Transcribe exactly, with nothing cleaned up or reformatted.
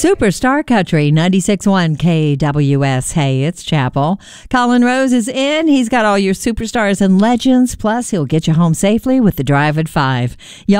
Superstar Country, ninety-six point one K W S. Hey, it's Chapel. Colin Rose is in. He's got all your superstars and legends. Plus, he'll get you home safely with the Drive at five. Y'all